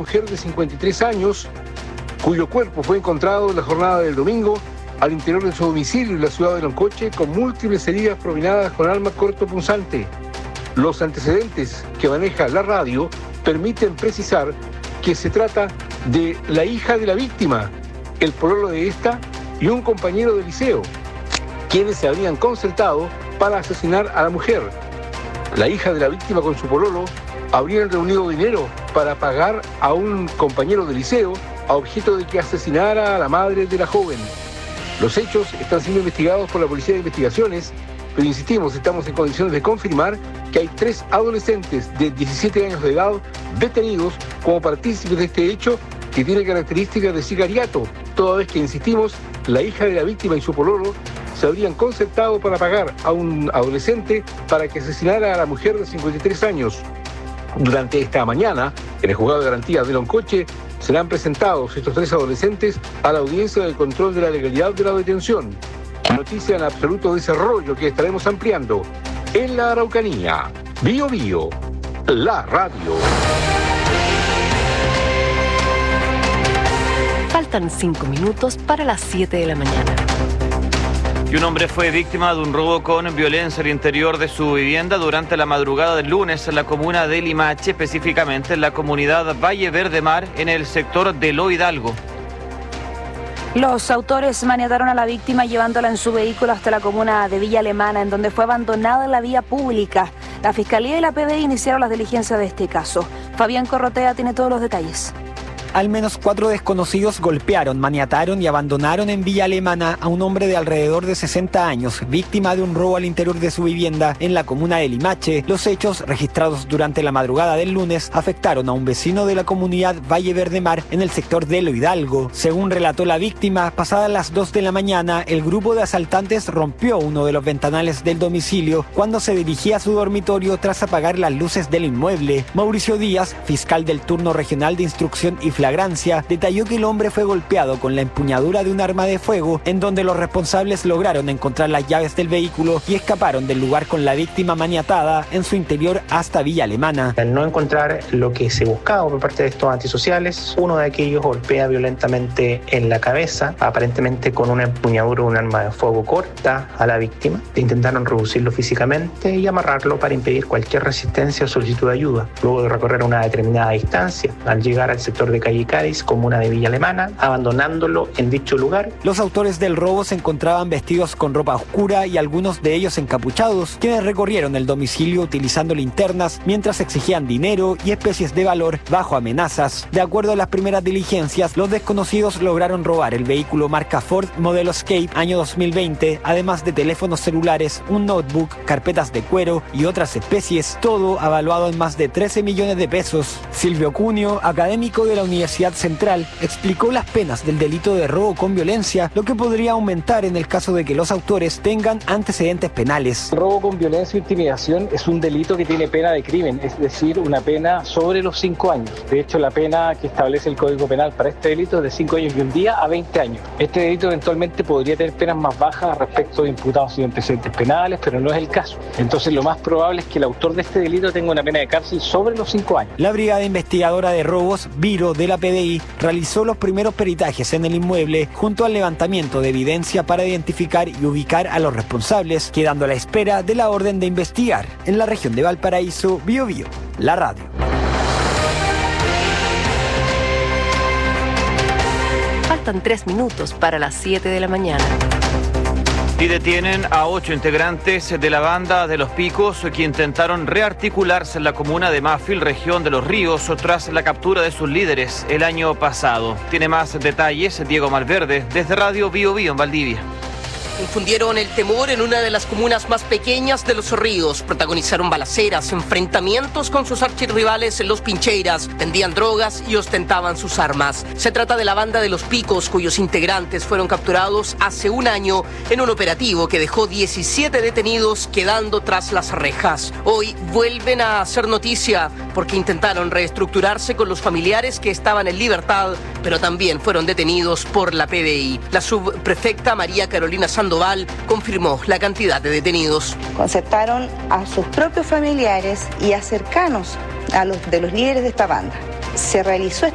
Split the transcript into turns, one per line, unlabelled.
mujer de 53 años, cuyo cuerpo fue encontrado en la jornada del domingo al interior de su domicilio en la ciudad de Loncoche con múltiples heridas propinadas con arma cortopunzante. Los antecedentes que maneja la radio permiten precisar que se trata de la hija de la víctima, el pololo de esta y un compañero de liceo, quienes se habrían concertado para asesinar a la mujer. La hija de la víctima con su pololo habrían reunido dinero para pagar a un compañero de liceo a objeto de que asesinara a la madre de la joven. Los hechos están siendo investigados por la Policía de Investigaciones, pero insistimos, estamos en condiciones de confirmar que hay 3 adolescentes de 17 años de edad detenidos como partícipes de este hecho que tiene características de sicariato, toda vez que, insistimos, la hija de la víctima y su pololo se habrían concertado para pagar a un adolescente para que asesinara a la mujer de 53 años. Durante esta mañana, en el juzgado de garantías de Loncoche, serán presentados estos 3 adolescentes a la audiencia del control de la legalidad de la detención. Noticia en absoluto desarrollo que estaremos ampliando en la Araucanía. Bío Bío, la radio.
Faltan 5 minutos para las 7 de la mañana.
Y un hombre fue víctima de un robo con violencia al interior de su vivienda durante la madrugada del lunes en la comuna de Limache, específicamente en la comunidad Valle Verde Mar, en el sector de Lo Hidalgo.
Los autores maniataron a la víctima llevándola en su vehículo hasta la comuna de Villa Alemana, en donde fue abandonada en la vía pública. La Fiscalía y la PDI iniciaron las diligencias de este caso. Fabián Corrotea tiene todos los detalles.
Al menos 4 desconocidos golpearon, maniataron y abandonaron en Villa Alemana a un hombre de alrededor de 60 años, víctima de un robo al interior de su vivienda en la comuna de Limache. Los hechos, registrados durante la madrugada del lunes, afectaron a un vecino de la comunidad Valle Verde Mar en el sector de Lo Hidalgo. Según relató la víctima, pasadas las 2 de la mañana, el grupo de asaltantes rompió uno de los ventanales del domicilio cuando se dirigía a su dormitorio tras apagar las luces del inmueble. Mauricio Díaz, fiscal del turno regional de instrucción y flagrancia, detalló que el hombre fue golpeado con la empuñadura de un arma de fuego, en donde los responsables lograron encontrar las llaves del vehículo y escaparon del lugar con la víctima maniatada en su interior hasta Villa Alemana.
Al no encontrar lo que se buscaba por parte de estos antisociales, uno de aquellos golpea violentamente en la cabeza, aparentemente con una empuñadura o un arma de fuego corta a la víctima. Intentaron reducirlo físicamente y amarrarlo para impedir cualquier resistencia o solicitud de ayuda. Luego de recorrer una determinada distancia, al llegar al sector de calle Cádiz, comuna de Villa Alemana, abandonándolo en dicho lugar.
Los autores del robo se encontraban vestidos con ropa oscura y algunos de ellos encapuchados, quienes recorrieron el domicilio utilizando linternas mientras exigían dinero y especies de valor bajo amenazas. De acuerdo a las primeras diligencias, los desconocidos lograron robar el vehículo marca Ford modelo Escape año 2020, además de teléfonos celulares, un notebook, carpetas de cuero y otras especies, todo avaluado en más de 13 millones de pesos. Silvio Cunio, académico de la Universidad Central, explicó las penas del delito de robo con violencia, lo que podría aumentar en el caso de que los autores tengan antecedentes penales.
El robo con violencia o intimidación es un delito que tiene pena de crimen, es decir, una pena sobre los 5 años. De hecho, la pena que establece el Código Penal para este delito es de 5 años y un día a 20 años. Este delito eventualmente podría tener penas más bajas respecto de imputados sin antecedentes penales, pero no es el caso. Entonces, lo más probable es que el autor de este delito tenga una pena de cárcel sobre los 5 años.
La Brigada Investigadora de Robos, Viro, de la PDI, realizó los primeros peritajes en el inmueble junto al levantamiento de evidencia para identificar y ubicar a los responsables, quedando a la espera de la orden de investigar. En la región de Valparaíso, Bío Bío, la radio.
Faltan 3 minutos para las 7 de la mañana.
Y detienen a 8 integrantes de la banda de Los Picos que intentaron rearticularse en la comuna de Mafil, región de Los Ríos, tras la captura de sus líderes el año pasado. Tiene más detalles Diego Malverde desde Radio Bío Bío en Valdivia.
Infundieron el temor en una de las comunas más pequeñas de Los Ríos. Protagonizaron balaceras, enfrentamientos con sus archirrivales Los Pincheiras, vendían drogas y ostentaban sus armas. Se trata de la banda de Los Picos, cuyos integrantes fueron capturados hace un año en un operativo que dejó 17 detenidos quedando tras las rejas. Hoy vuelven a hacer noticia porque intentaron reestructurarse con los familiares que estaban en libertad, pero también fueron detenidos por la PDI. La subprefecta María Carolina Sandoval confirmó la cantidad de detenidos.
Concertaron a sus propios familiares y a cercanos de los líderes de esta banda. Se realizó